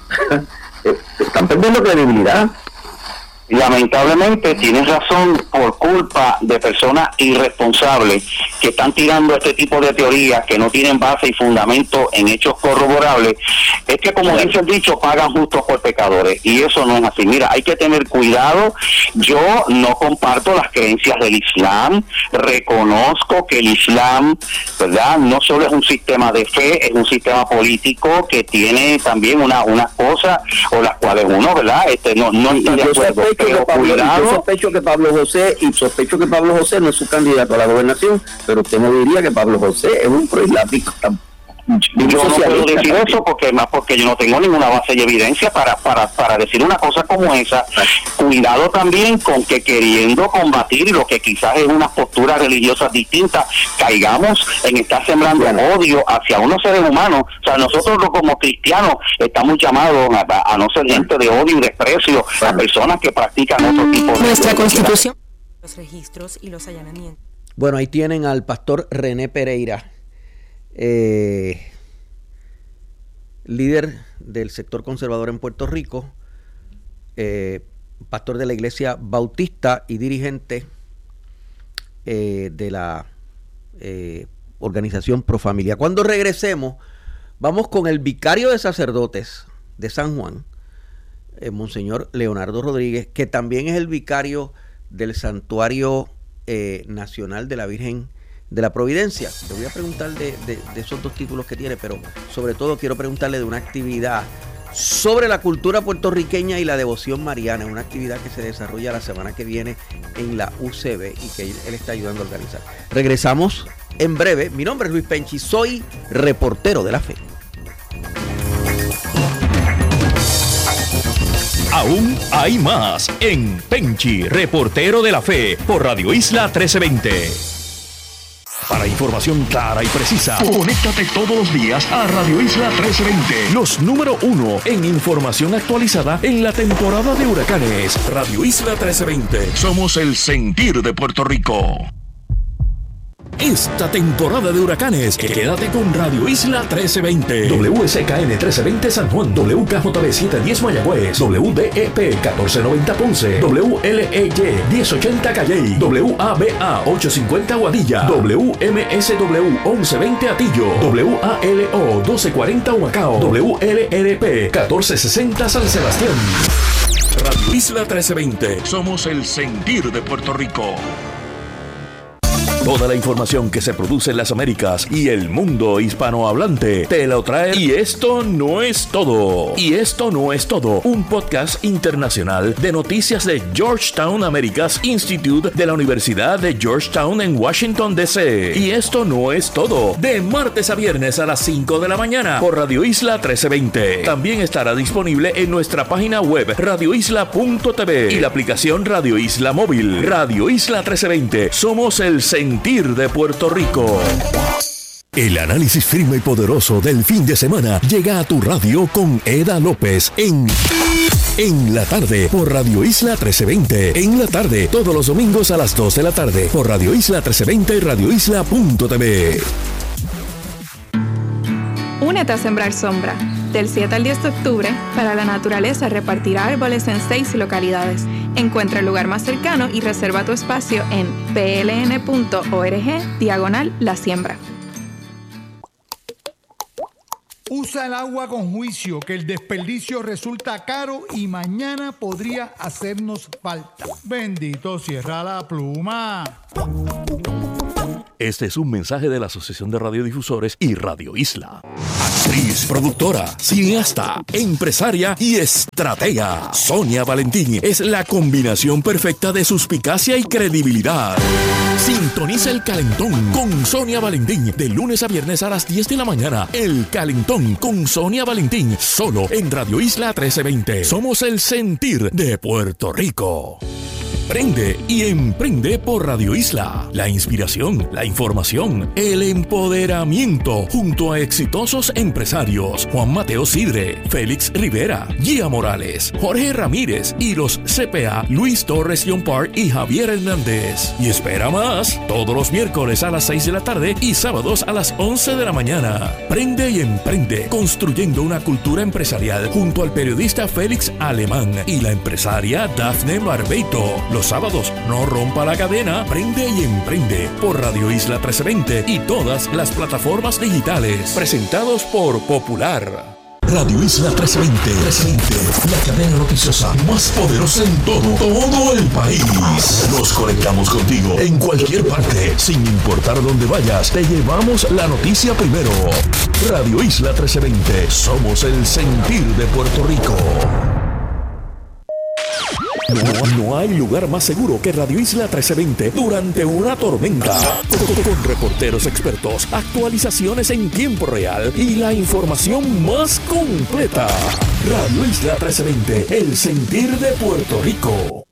Speaker 2: Están perdiendo credibilidad.
Speaker 12: Lamentablemente tienes razón, por culpa de personas irresponsables que están tirando este tipo de teorías que no tienen base y fundamento en hechos corroborables. Es que, como dice el dicho, pagan justos por pecadores, y eso no es así. Mira, hay que tener cuidado. Yo no comparto las creencias del Islam, reconozco que el Islam, ¿verdad?, no solo es un sistema de fe, es un sistema político que tiene también unas cosas o las cuales uno, ¿verdad?, no está de acuerdo.
Speaker 2: Yo sospecho que Pablo José no es su candidato a la gobernación, pero usted no diría que Pablo José es un proislámico.
Speaker 12: Yo no puedo decir eso porque yo no tengo ninguna base y evidencia para decir una cosa como esa. Cuidado también con que, queriendo combatir lo que quizás es una postura religiosa distinta, caigamos en estar sembrando odio hacia unos seres humanos. O sea, nosotros como cristianos estamos llamados a no ser gente de odio y desprecio a personas que practican otro tipo de...
Speaker 6: Nuestra Constitución, los registros y los allanamientos.
Speaker 2: Bueno, ahí tienen al pastor René Pereira, líder del sector conservador en Puerto Rico, pastor de la Iglesia Bautista y dirigente de la organización Pro Familia. Cuando regresemos, vamos con el vicario de sacerdotes de San Juan, Monseñor Leonardo Rodríguez, que también es el vicario del Santuario Nacional de la Virgen de la Providencia. Le voy a preguntar de esos dos títulos que tiene, pero sobre todo quiero preguntarle de una actividad sobre la cultura puertorriqueña y la devoción mariana, una actividad que se desarrolla la semana que viene en la UCB y que él está ayudando a organizar. Regresamos en breve. Mi nombre es Luis Penchi, soy reportero de la fe.
Speaker 7: Aún hay más en Penchi, reportero de la fe, por Radio Isla 1320. Para información clara y precisa, conéctate todos los días a Radio Isla 1320. Los número 1 en información actualizada en la temporada de huracanes. Radio Isla 1320. Somos el sentir de Puerto Rico. Esta temporada de huracanes, quédate con Radio Isla 1320. WSKN 1320 San Juan, WKJB 710 Mayagüez, WDEP 1490 Ponce, WLEY 1080 Calley, WABA 850 Guadilla, WMSW 1120 Atillo, WALO 1240 Humacao, WLRP 1460 San Sebastián. Radio Isla 1320. Somos el sentir de Puerto Rico. Toda la información que se produce en las Américas y el mundo hispanohablante te la trae. Y esto no es todo. Un podcast internacional de noticias de Georgetown Americas Institute de la Universidad de Georgetown en Washington, D.C. Y esto no es todo. De martes a viernes a las 5 de la mañana por Radio Isla 1320. También estará disponible en nuestra página web radioisla.tv y la aplicación Radio Isla Móvil. Radio Isla 1320. Somos el sentir de Puerto Rico. El análisis firme y poderoso del fin de semana llega a tu radio con Eda López en la tarde por Radio Isla 1320. En la tarde, todos los domingos a las 2 de la tarde por Radio Isla 1320 y radioisla.tv.
Speaker 13: Únete a Sembrar Sombra. Del 7 al 10 de octubre, Para la Naturaleza repartirá árboles en 6 localidades. Encuentra el lugar más cercano y reserva tu espacio en pln.org/la siembra.
Speaker 8: Usa el agua con juicio, que el desperdicio resulta caro y mañana podría hacernos falta. Bendito, cierra la pluma.
Speaker 7: Este es un mensaje de la Asociación de Radiodifusores y Radio Isla. Actriz, productora, cineasta, empresaria y estratega. Sonia Valentín es la combinación perfecta de suspicacia y credibilidad. Sintoniza El Calentón con Sonia Valentín de lunes a viernes a las 10 de la mañana. El Calentón con Sonia Valentín, solo en Radio Isla 1320. Somos el sentir de Puerto Rico. Prende y emprende por Radio Isla. La inspiración, la información, el empoderamiento junto a exitosos empresarios Juan Mateo Sidre, Félix Rivera, Gia Morales, Jorge Ramírez y los CPA Luis Torres John Park y Javier Hernández. Y espera más, todos los miércoles a las 6 de la tarde y sábados a las 11 de la mañana. Prende y emprende, construyendo una cultura empresarial junto al periodista Félix Alemán y la empresaria Dafne Barbeito. Los sábados, no rompa la cadena, prende y emprende por Radio Isla 1320 y todas las plataformas digitales. Presentados por Popular. Radio Isla 1320, la cadena noticiosa más poderosa en todo el país. Nos conectamos contigo en cualquier parte, sin importar dónde vayas, te llevamos la noticia primero. Radio Isla 1320, somos el sentir de Puerto Rico. No hay lugar más seguro que Radio Isla 1320 durante una tormenta. Con reporteros expertos, actualizaciones en tiempo real y la información más completa. Radio Isla 1320, el sentir de Puerto Rico.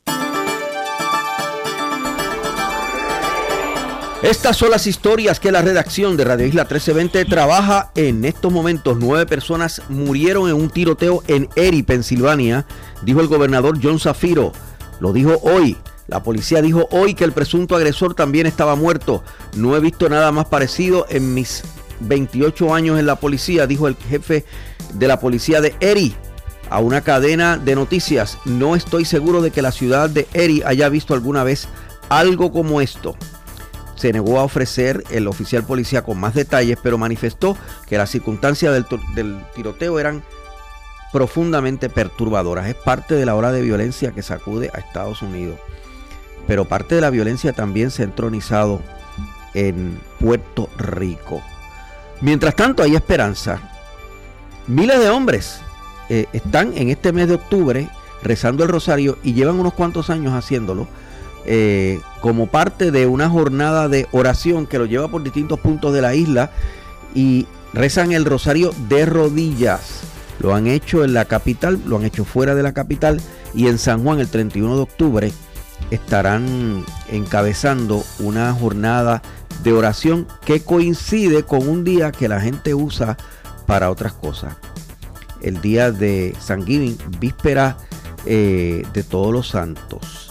Speaker 2: Estas son las historias que la redacción de Radio Isla 1320 trabaja en estos momentos. 9 personas murieron en un tiroteo en Erie, Pensilvania, dijo el gobernador John Zafiro. Lo dijo hoy. La policía dijo hoy que el presunto agresor también estaba muerto. No he visto nada más parecido en mis 28 años en la policía, dijo el jefe de la policía de Erie a una cadena de noticias. No estoy seguro de que la ciudad de Erie haya visto alguna vez algo como esto. Se negó a ofrecer el oficial policía con más detalles, pero manifestó que las circunstancias del tiroteo eran profundamente perturbadoras. Es parte de la ola de violencia que sacude a Estados Unidos. Pero parte de la violencia también se ha entronizado en Puerto Rico. Mientras tanto, hay esperanza. Miles de hombres están en este mes de octubre rezando el rosario y llevan unos cuantos años haciéndolo. Como parte de una jornada de oración que lo lleva por distintos puntos de la isla y rezan el rosario de rodillas. Lo han hecho en la capital, lo han hecho fuera de la capital y en San Juan el 31 de octubre estarán encabezando una jornada de oración que coincide con un día que la gente usa para otras cosas. El día de Thanksgiving, víspera de Todos los Santos.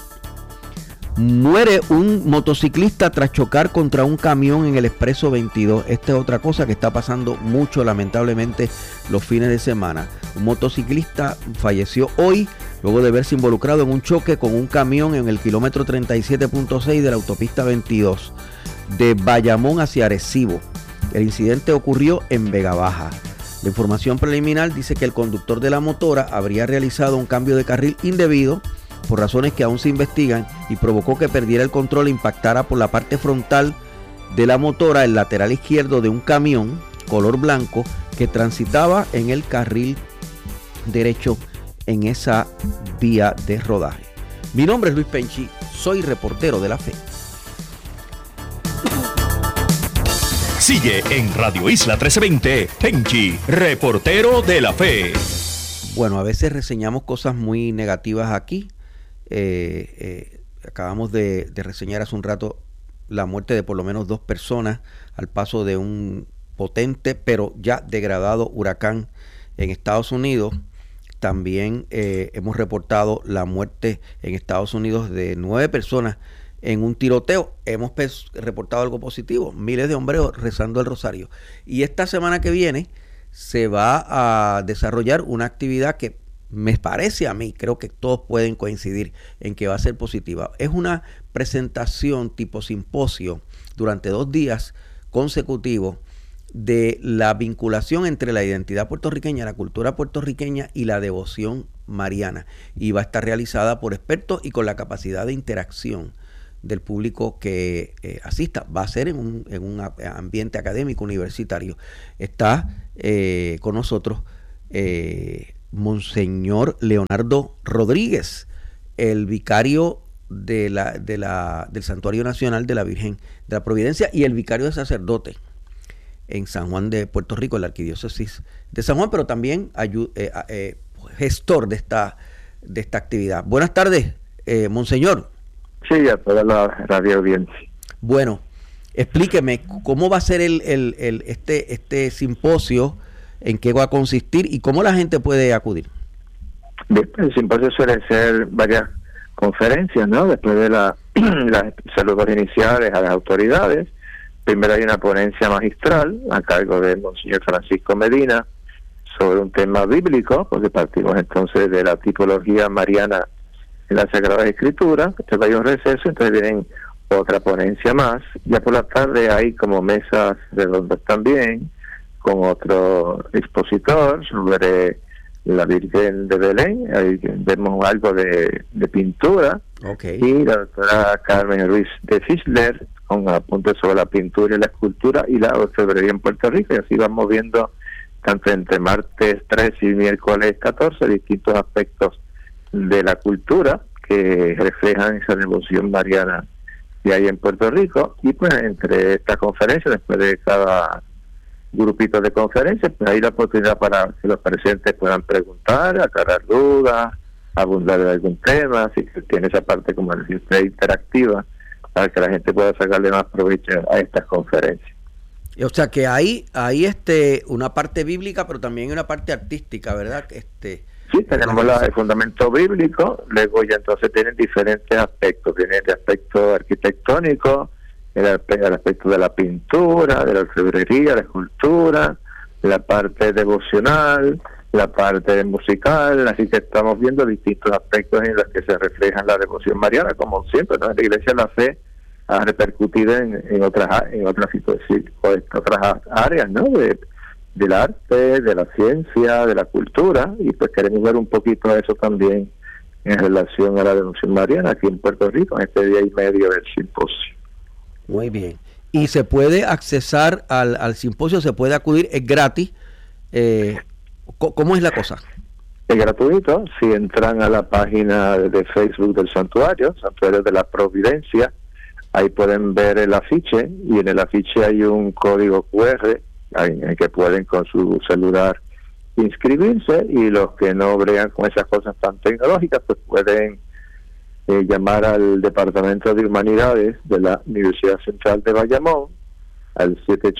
Speaker 2: Muere un motociclista tras chocar contra un camión en el Expreso 22. Esta es otra cosa que está pasando mucho, lamentablemente, los fines de semana. Un motociclista falleció hoy luego de verse involucrado en un choque con un camión en el kilómetro 37.6 de la autopista 22 de Bayamón hacia Arecibo. El incidente ocurrió en Vega Baja. La información preliminar dice que el conductor de la motora habría realizado un cambio de carril indebido por razones que aún se investigan y provocó que perdiera el control e impactara por la parte frontal de la motora el lateral izquierdo de un camión color blanco que transitaba en el carril derecho en esa vía de rodaje. Mi nombre es Luis Penchi, soy reportero de la fe.
Speaker 7: Sigue en Radio Isla 1320, Penchi, reportero de la fe.
Speaker 2: Bueno, a veces reseñamos cosas muy negativas aquí. Acabamos de reseñar hace un rato la muerte de por lo menos 2 personas al paso de un potente pero ya degradado huracán en Estados Unidos. También hemos reportado la muerte en Estados Unidos de 9 personas en un tiroteo. Hemos reportado algo positivo, miles de hombres rezando el rosario. Y esta semana que viene se va a desarrollar una actividad que me parece a mí, creo que todos pueden coincidir en que va a ser positiva. Es una presentación tipo simposio durante 2 días consecutivos de la vinculación entre la identidad puertorriqueña, la cultura puertorriqueña y la devoción mariana. Y va a estar realizada por expertos y con la capacidad de interacción del público que asista. Va a ser en un ambiente académico universitario. Está con nosotros Monseñor Leonardo Rodríguez, el vicario del Santuario Nacional de la Virgen de la Providencia y el vicario de sacerdote en San Juan de Puerto Rico, en la Arquidiócesis de San Juan, pero también gestor de esta actividad. Buenas tardes, Monseñor.
Speaker 14: Sí, a toda la radio audiencia.
Speaker 2: Bueno, explíqueme cómo va a ser este simposio, en qué va a consistir y cómo la gente puede acudir.
Speaker 14: El simposio suele ser varias conferencias, ¿no? Después de las saludos iniciales a las autoridades. Primero hay una ponencia magistral a cargo del Monseñor Francisco Medina sobre un tema bíblico, porque partimos entonces de la tipología mariana en la Sagrada Escritura. Después hay un receso, entonces vienen otra ponencia más. Ya por la tarde hay como mesas redondas también, con otro expositor sobre la Virgen de Belén. Ahí vemos algo de pintura.
Speaker 2: Okay.
Speaker 14: Y la doctora Carmen Ruiz de Fischler con apuntes sobre la pintura y la escultura y la orfebrería en Puerto Rico. Y así vamos viendo, tanto entre martes 13 y miércoles 14, distintos aspectos de la cultura que reflejan esa devoción mariana que hay en Puerto Rico. Y pues entre estas conferencias, después de cada grupito de conferencias, pues hay la oportunidad para que los presentes puedan preguntar, aclarar dudas, abundar en algún tema, así que tiene esa parte, como decía, interactiva, para que la gente pueda sacarle más provecho a estas conferencias.
Speaker 2: O sea que hay una parte bíblica, pero también hay una parte artística, ¿verdad?
Speaker 14: Sí, tenemos el fundamento bíblico, luego ya entonces tienen diferentes aspectos. Tiene el aspecto arquitectónico, el aspecto de la pintura, de la orfebrería, la escultura, la parte devocional, la parte musical. Así que estamos viendo distintos aspectos en los que se refleja la devoción mariana, como siempre, ¿no? En la Iglesia la fe ha repercutido en otras áreas, ¿no? Del arte, de la ciencia, de la cultura, y pues queremos ver un poquito de eso también en relación a la devoción mariana aquí en Puerto Rico, en este día y medio del simposio.
Speaker 2: Muy bien. Y se puede accesar al simposio, se puede acudir, es gratis. ¿Cómo es la cosa?
Speaker 14: Es gratuito. Si entran a la página de Facebook del Santuario de la Providencia, ahí pueden ver el afiche, y en el afiche hay un código QR en el que pueden con su celular inscribirse, y los que no bregan con esas cosas tan tecnológicas pues pueden llamar al Departamento de Humanidades de la Universidad Central de Bayamón al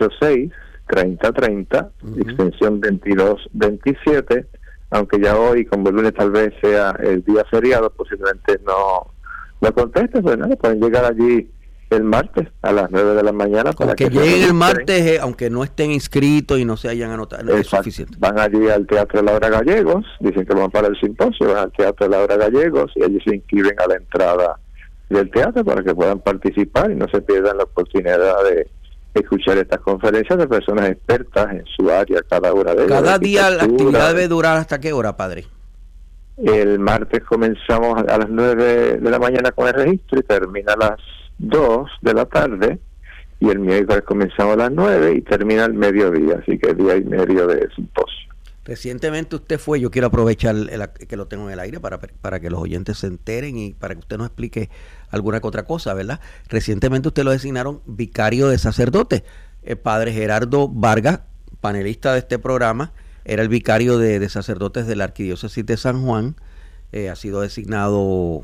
Speaker 14: 786-3030, extensión 2227, aunque ya hoy, como el lunes tal vez sea el día feriado, posiblemente no lo contesten, pues nada, pueden llegar allí el martes a las 9 de la mañana.
Speaker 2: Para que lleguen el martes, aunque no estén inscritos y no se hayan anotado, es suficiente.
Speaker 14: Van allí al Teatro Laura Gallegos, dicen que van para el simposio, van al Teatro Laura Gallegos y allí se inscriben a la entrada del teatro para que puedan participar y no se pierdan la oportunidad de escuchar estas conferencias de personas expertas en su área, cada una de ellas.
Speaker 2: Cada día la actividad debe durar ¿hasta qué hora, padre?
Speaker 14: El martes comenzamos a las 9 de la mañana con el registro y termina a las 2 de la tarde, y el miércoles comenzamos a las 9 y termina al mediodía, así que día y medio de simposio.
Speaker 2: Recientemente usted fue, yo quiero aprovechar que lo tengo en el aire para que los oyentes se enteren y para que usted nos explique alguna que otra cosa, ¿verdad? Recientemente usted lo designaron vicario de sacerdote. El padre Gerardo Vargas, panelista de este programa, era el vicario de sacerdotes de la Arquidiócesis de San Juan, ha sido designado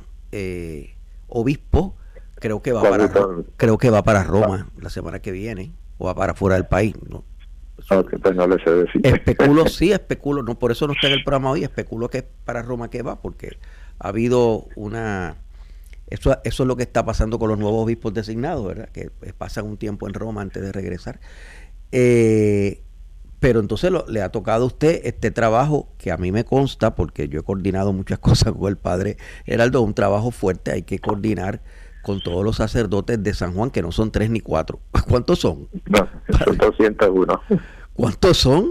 Speaker 2: obispo. Creo que va para Roma la semana que viene, o va para fuera del país, ¿no?
Speaker 14: Okay, pues no le sé decir.
Speaker 2: Especulo, no, por eso no está en el programa hoy, especulo que es para Roma que va, porque ha habido eso es lo que está pasando con los nuevos obispos designados, ¿verdad? Que pasan un tiempo en Roma antes de regresar. Pero entonces le ha tocado a usted este trabajo que a mí me consta, porque yo he coordinado muchas cosas con el padre Heraldo, un trabajo fuerte, hay que coordinar con todos los sacerdotes de San Juan, que no son 3 ni 4. ¿Cuántos son?
Speaker 14: No, son 201.
Speaker 2: ¿Cuántos son?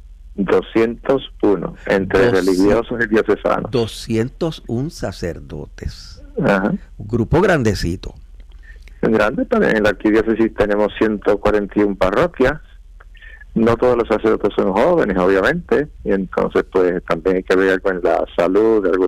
Speaker 14: 201, entre religiosos y diocesanos.
Speaker 2: 201 sacerdotes.
Speaker 14: Ajá.
Speaker 2: Un grupo grandecito.
Speaker 14: Grande, pero en la arquidiócesis tenemos 141 parroquias. No todos los sacerdotes son jóvenes, obviamente, y entonces pues también hay que ver con la salud de algunos